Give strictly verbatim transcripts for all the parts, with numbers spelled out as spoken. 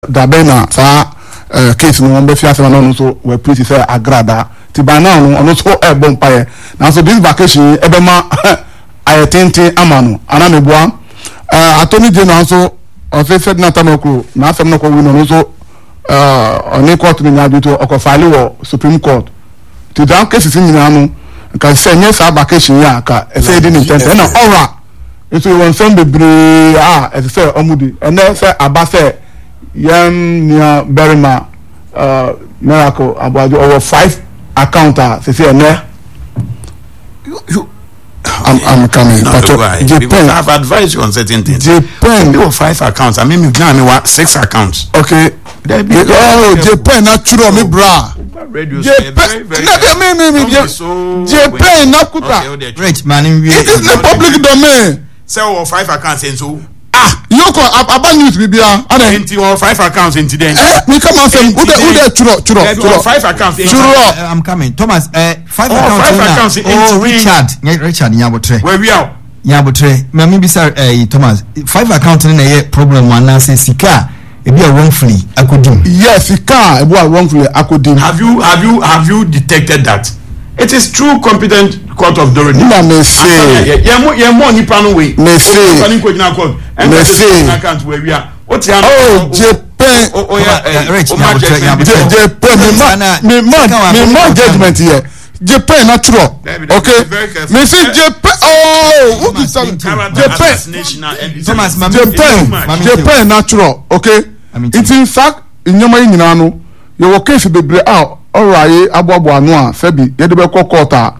dabena sa case no be fiase no so we please say agrada ti by now no so e bon paye na so this vacation e be ma ayetente amano ana meboa attorney general so o fe fe na tamako na asem no ko wi no so uh on court ni nyadu to o file wo Supreme Court ti dan case sin nyina no kan say nye sa vacation ya ka e say di intent na ora it will want some bebre ah e say omudi and then say abase yam near Berima uh miracle about over five accounts say say no you I'm I'm coming but Japan have advised you on certain things. Japan you have five accounts. I mean, me now me want six accounts. Okay. Oh, Japan not true me bra. Radio Japan. Me me me Japan not kuta. Rich man in it is the public domain. So five accounts and so ah you ko aba news bibia ana enti or five accounts into them. Eh me come and say who the who the churo churo churo five accounts. Churo I'm coming. Thomas eh five accounts. Oh Richard, Richard Nyabotre. Where we are? Nyabotre. Me me bisa eh Thomas five accounts na ye problem one na say sika e be wrongfully akodim. Yes, sika e be wrongfully akodim. Have you have you have you detected that? It is true competent court of Dorothy. No, me say. Yeah, mo yeah mo ni panu we. Me say. Me say. Account where we are. What you oh, Japan. Oh, oh yeah. Rich. Japan. Me man, me man judgment here. Japan natural. Okay. Me say Japan. Oh, who be saying Japan? Thomas, Japan. Japan natural. Okay. It's in fact in your mind no. Your case be break out. Alright, aboabo anu a sebi ye de be kokota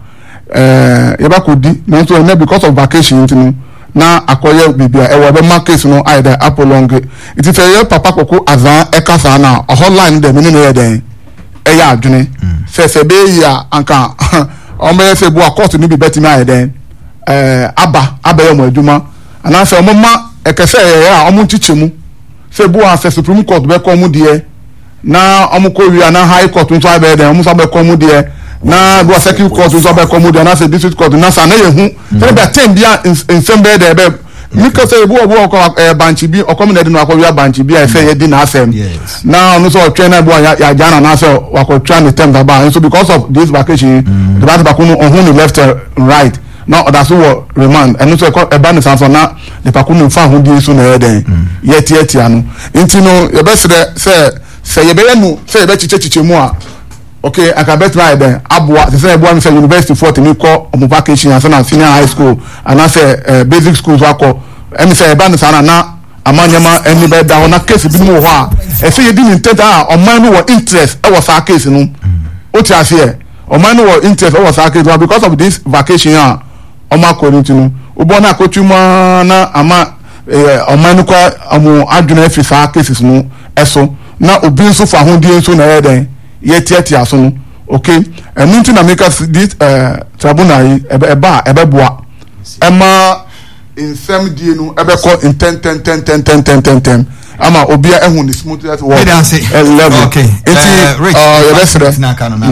eh ye ba kodi na so na because of vacation ntinu na akoye bibia e wo be market no either apolong it is ye papa koko azan e kasa na a hotline de me no ye den e ya adwene se se be ya anka o me se bu court ni bi betimi aye den eh aba aba ye mo adwuma ana se o ma e kese ye ya o mo nchichemu se bu a se Supreme Court be ko mu de na amuko wi na high court nso abe den amuso be komu de na do second court nso abe komu de na say district court na sa na yehu tell be ten bia nsem be de be mika say bu obu ko banchi bi okomu na de no akwa banchi bi e say ye di na asem na no so twen na bu ya ya jana na say wakotwa ne tem da ba so because of this vacation mm. the bad back no on who left uh, right now that's what remand and so e ba ne sanso na the pakunu fa ho di so na ye den yeti yeti anu intino ye be say say ye be no say ye be chiche mu a okay aka bet right then aboa say aboa say university for me call on vacation as na senior high school and I say uh, basic schools wako em say ba na sana na amanyama eni be da na case bi mu ho a e say ye di intent a o man no wo interest e was a case no o ti ase o man no wo interest e was a case because of this vacation a o ma ko ni tinu o bo na ko tuma na ama o man no ko amu adwuna fi sa cases no eso na obi nso fa ho die nso na yeden yetiati aso no okay enu nti na make this uh, tribunal e ba e be boa e ma insem die no e be ko in ten ten ten ten ten ten ten ten ama obi a ehun the smooth that work level okay enti uh your best friend na kan na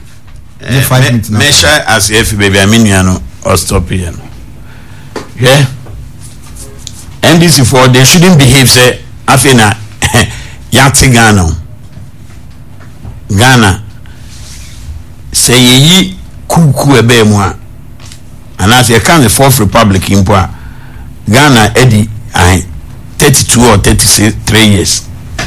the five minutes now measure as if baby aminia no or stop here no yeah N D C for they shouldn't behave say afina yati Ghana Ghana say yi kuku ebe mu a anase e kan the fourth republic impo a Ghana edi ai thirty-two or thirty-three years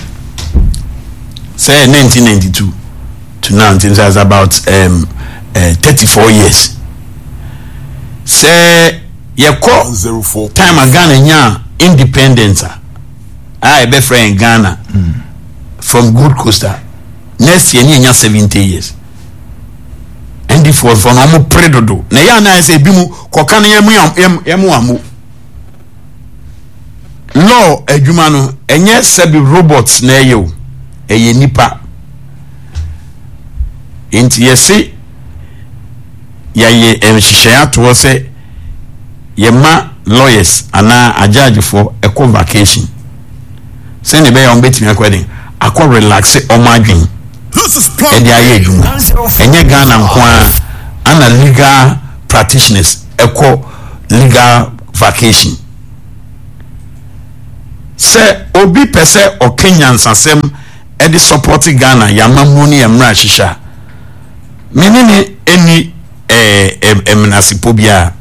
say nineteen ninety-two to now it is about um uh, thirty-four years say ye ko time a Ghana nya independence I be friend Ghana mm. from Good Costa. Next year ni seventy years. And the for for no mo predodo. Na ya na say bi mu koka na yemu yemu amu. Law adwuma no enye sebi robots na ye o. Eye nipa. Enti yesi ya ye ehihye ato se ye ma lawyers ana ajudge for eco vacation. Send the bay on betting according. I call relax it on my dream. And the Ayajuma. And your Ghana and a legal practitioners, echo legal vacation. se obi pese o Kenyan sasem e de support Ghana yama muni emra hihya menene eni eh emnasipo bia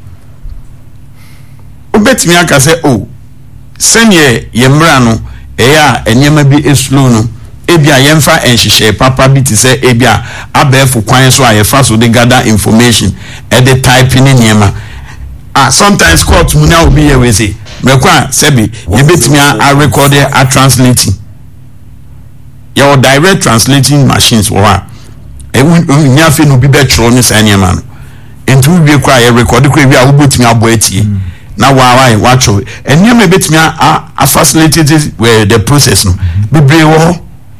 obetimi aka se o senye yemra no eya enyema bi eslo no ebia yemfa enhihye papa bi ti se ebia abefo kwan so ayefa so de gather information e de type ni niema ah sometimes court mu na obi ye we say mekwa sebi yebetimi a record a translating your direct translating machines wo ha e nya fe no bi be tro ni sa niema no entu bi kwa ye record kwa bi a wo betimi abo atie na wa wa watch eniam ebetimi a, a facilitate where the process no bebre wo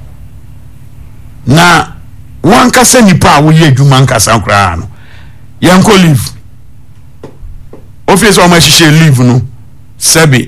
na wan kasa nipa wo ye adwuma nkasa nkra no yanko leave office o ma hihye leave no sebi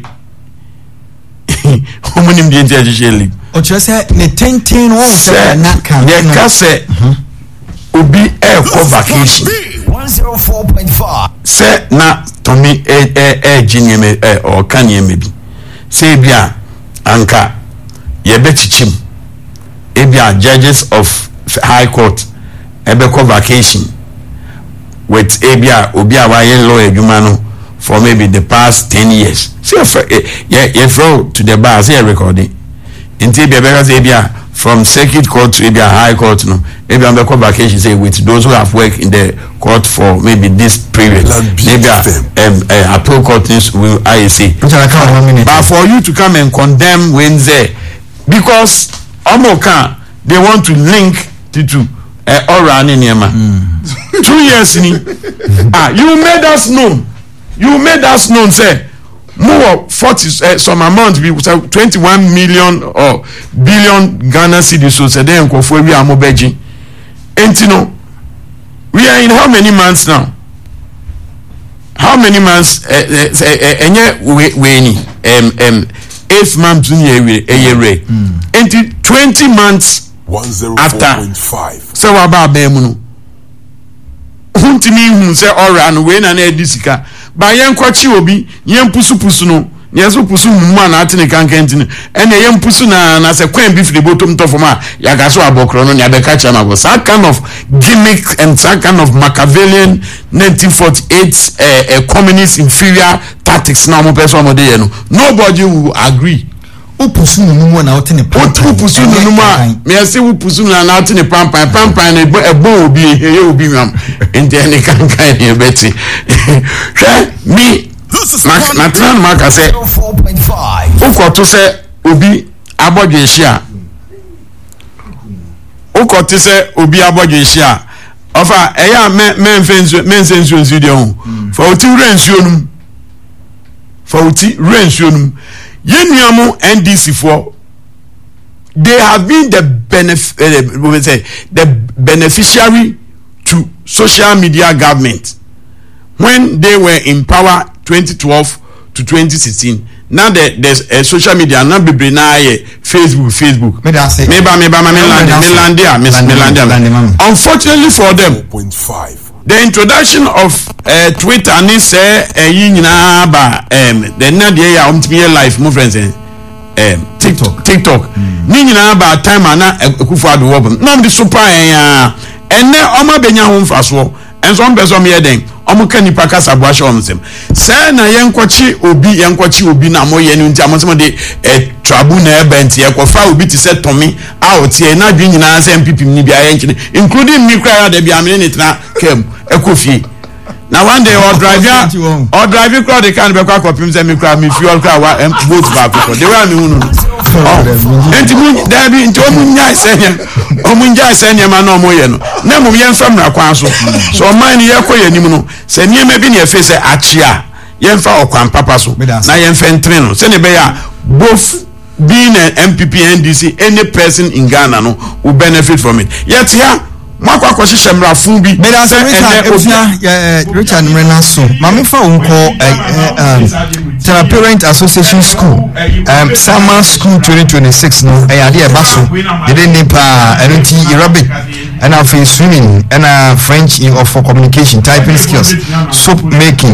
homonim die ntia hihye leave o chere say ne tenten wo say na kan ye kase obi e ko vacation one oh four point five se na Tommy e e e jinyeme e o kanyeme bi se bia anka ye betichim e bia judges of high court e be ko vacation with e bia obi a wa ye lawyer adwuma no for maybe the past ten years see ye ye throw to the bar say recording inti bia be say bia from circuit court to Ebia high court no Ebia be call vacation say with those who have worked in the court for maybe this period maybe um uh, appeal court will I say but for you to come and condemn Wednesday because Omoka they want to link to to uh, Ora and Niema mm. two years ni ah you made us know you made us know say more forty uh, some amount be twenty-one million or billion Ghana cedis so say dem ko for we amobeji entino we are in how many months now how many months enye we ni um um eighth month ni e yere enti twenty months after so wa ba ba mu no huntimi hu say ora no we na na edisika ba yen kwachi obi yen pusu pusu no yeso pusu mu na atene kankenti ene yen pusu na na se kwan bi firi botom to forma ya ga so abokro no ya be ka chama go that kind of gimmick and that kind of Machiavellian nineteen forty-eight uh, uh, communist inferior tactics na mo person mo dey no nobody will agree upusu numu na otene pampan upusu numu a me say upusu na na otene pampan pampan na ebo obi eye obi nwam enti ene kankan e beti hwe mi na tran maka say four point five ukoto say obi abodwe ehia ukoto say obi abodwe ehia ofa eya me me mfensu me nsensu nsu de ho fa oti rensuo num fa oti rensuo num yenuamu N D C for they have been the benef uh, we say the beneficiary to social media government when they were in power twenty twelve to twenty sixteen. Now the there's a uh, social media now be na Facebook Facebook maybe maybe maybe Melandia Miss Melandia unfortunately for them the introduction of uh, Twitter and say uh, yina ba um the na dey ya umtime life mo friends um TikTok TikTok ni nyina ba time na ekufu ado wo no the super ya enne o ma benya ho mfaso enso mbeso me yeden o mo kanipa kasa bo ahye omsem say na yenkwachi obi yenkwachi obi na mo ye ni nti amosem de trabu na event ye kofa obi ti say Tommy out here na dwi nyina say M P P ni bia ye nchine including me cry da bia me ni tena kem ekofie na one day or drive or drive crowd they can be kwa kopim say me cry me fuel cry wa boat back ko they were me hunu enti mu da bi enti o mu nya senya o mu nya senya ma no mo ye no na mu ye mfa mra kwa so so man ye koye nim no se niema bi na e fe se achia ye mfa okwan papa so na ye mfa ntre no se ne be ya both being an M P P N D C any person in Ghana no will benefit from it yet here makwa kwa shisha mrafu bi meda se Richard ofia Richard Mrena so mame fa unko Tara Parent Association School um summer school twenty twenty-six no e ade e baso de de nipa enti Arabic and of swimming and French of for communication typing skills soap making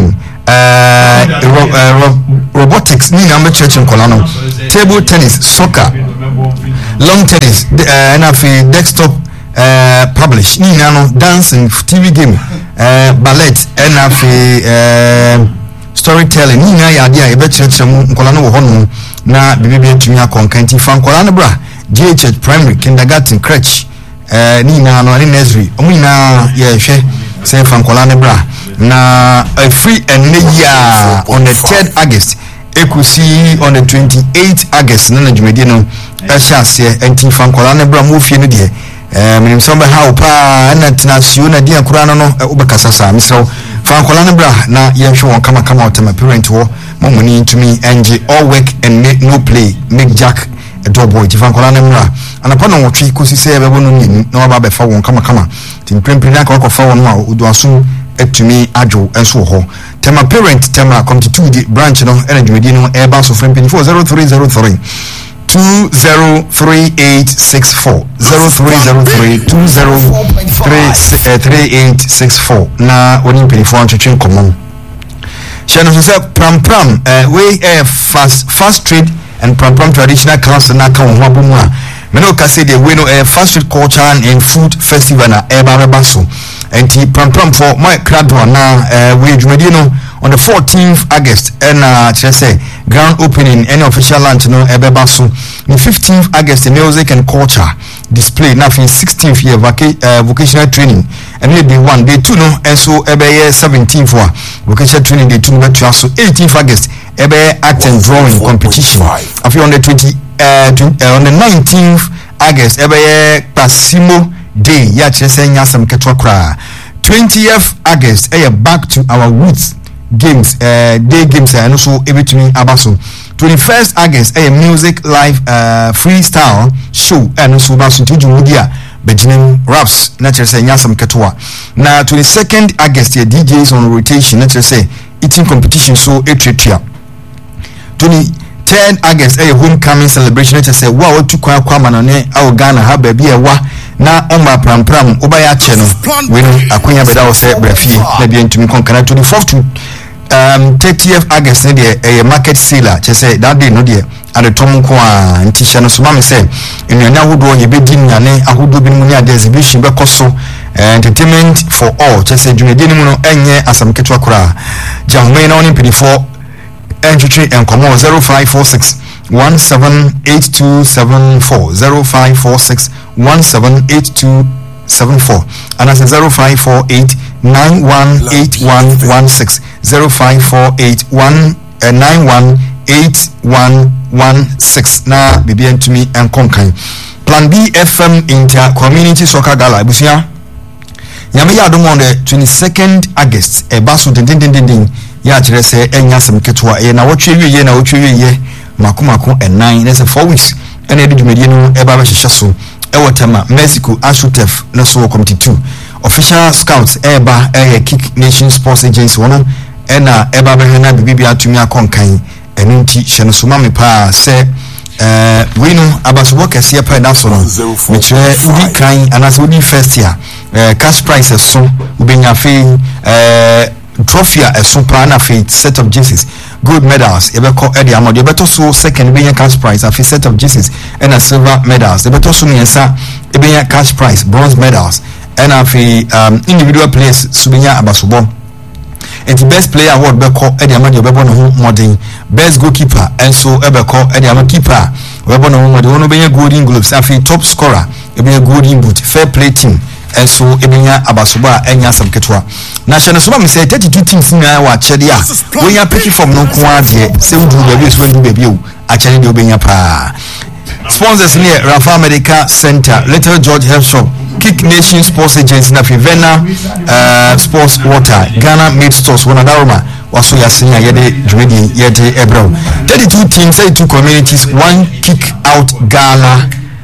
uh, ro- uh, ro- robotics ni na me church nkola no table tennis soccer long tennis uh, and afi desktop uh, publish ni na no dancing T V game uh, ballet and afi uh, storytelling ni na ya dia e be church mu nkola no wo hono na bibi ntumi akonkanti fa nkola no bra G H H primary kindergarten crèche eh ni na no ni nursery omu na ye hwe say fa nkola no bra na a free and year on the third of August ekusi on the twenty-eighth of August na na jumedi no e hia se enti fa nkola no bra mu fie no de eh minim so be how pa na tenasio na dia kura no no obekasa sa misro fa nkola no bra na ye hwe won kama kama otema parent wo momuni ntumi enje all work and make no play make jack a dog boy tifan kola na mra anapa na wotwe kosi se be bonu ni na ba be fa won kama kama tin prempren aka ko fa won ma odu aso etumi adwo enso ho tema parent tema community two branch no energy no e ba so frempin four zero three zero three two zero three eight six four zero three zero three two zero three eight six four na woni pin four twetwen common shano so say pram pram uh, we uh, fast fast trade and pram pram traditional council na kan ho abomu a me no ka say the we no uh, fast food culture and food festival na eba beba so enti pram pram for my crowd na uh, we jumedi no on the fourteenth of August and uh say grand opening any official launch no ebeba so the fifteenth of August the music and culture display na fin sixteenth year vaca- uh, vocational training and day one day two no and so ebe seventeenth for vocational training day two no so eighteenth of August ebe art and drawing competition afi on the twenty uh, uh on the nineteenth of August ebe pasimo day ya chese nyasam ketwa kra twentieth of August eh back to our roots games uh, day games and also everything abaso twenty-first of August a music live uh, freestyle show and also baso to Jumudia Benjamin raps natural say nyasam ketwa na twenty-second of August a D Js on rotation natural say eating competition so etretia twenty-third of August a homecoming celebration natural say wow to kwa kwa manane au Ghana ha baby e wa na omba pram pram obaya che no we no akonya beda wo se brafie na bia ntumi konkana twenty-fourth to um thirtieth of August ne de a market sale che say that day no de ade tom ko a nti hye no so ma me say enuanya hodo ye bedi nyane ahodo bi mu ne ade exhibition be koso entertainment for all che say dwumedi ni mu no enye asam ketwa kora jamwe na oni pedi for entry and come zero five four six one seven eight two seven four zero five four six one seven eight two seven four and that's zero five four eight nine one eight one one six zero five four eight one nine one eight one one six na bibi to me and conkan plan B F M inter community soccer gala busia nyame ya dom on the twenty-second of August e baso den den den den ya kire se enya sam ketwa e na wotwe wiye na wotwe wiye makomako and nine that's four weeks and edu medie no e ba ba hyehyɛ so e wotama Mexico Asutef na so committee two official scouts e ba e kick nation sports agency wono e na e ba ba na bibi atumi akonkan enu nti hye no so ma me pa se eh we no abaso kese e pa da so no me kire udi kan anase udi first year eh cash prize so ubenya fe eh trophy a super na fe set of jerseys gold medals ebeko edi amode ebeto so second benya cash prize a set of jerseys and a silver medals ebeto so miensa ebenya cash prize bronze medals and a fe um, individual players subenya abasobo and the best player award beko edi amode ebebo no ho modern best goalkeeper and so ebeko edi amode keeper ebebo no ho modern ono benya golden globes a fe top scorer ebenya golden boot fair play team and so ebenya abasoba enya sabketwa na hyɛ so ba me say thirty-two teams na wa kyɛde a when ya pick from no ko ade se wudu baabi so ndu baabi o akyɛde de obenya pa sponsors near Rafa Medical Center Little George Health Shop Kick Nation Sports Agency na Fivena uh, Sports Water Ghana Made Stores wana daroma waso yasenya yede dwedi yede ebro thirty-two teams thirty-two communities one kick out gala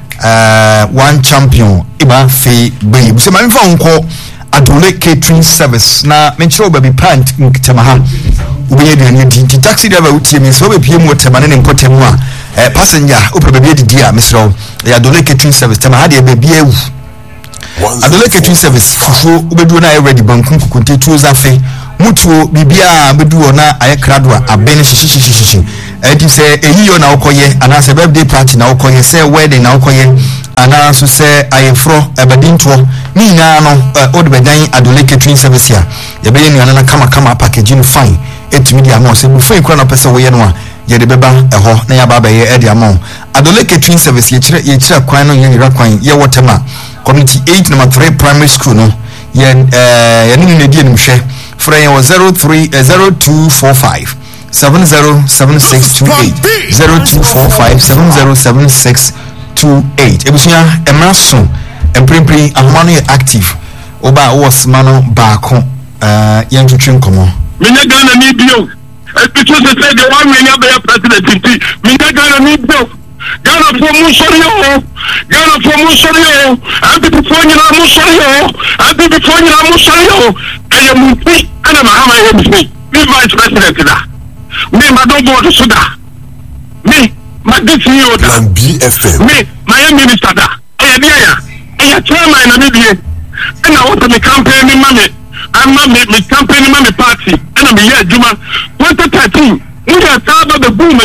uh, one champion iba fe be so ma mfa nko Adole catering service na menchiro baby plant nkitamaha ubenye de ni taxi driver utie me so be pie mu temane ne mpotemu a eh, passenger opre baby di a misro ya Adole catering service tamaha de baby ewu Adole catering service fufu ubedu na ready banku kukunte tuza fe mutuo bibia bedu na aye krado a aben hihihihihih edi se eyiyo na okoye ana se birthday party na okoye se wedding na okoye ana so se ayefro ebedinto ni na no old bedan Adole catering service ya ye be ni ana kama kama packaging fine etimi dia ma se bu fine kura na pese wo ye no a ye de beba eho na ya baba ye e dia ma Adole catering service ye kire ye kire kwan no ye ni kwan ye wotema community eight number three primary school no ye eh ye ni ne die nim hwe fra ye zero three zero two four five seven zero seven six two eight zero two four five seven zero seven six two eight ebusia emaso emprempri ahmano ye active oba was mano baako eh yan twetwe nkomo menya Ghana ni bio because they said the one menya be president menya Ghana ni bio Ghana for mu sorry o Ghana for mu sorry o abi before nyina mu sorry o abi before nyina mu sorry o eye mu pi ana mahama ye mi mi vice president da me madam board so da me my D C O da B F M me my minister da eye dia ya eye chairman na me die ana what me campaign ni mame ama me me campaign mame party ana me ye adwuma twenty thirteen we are start the boom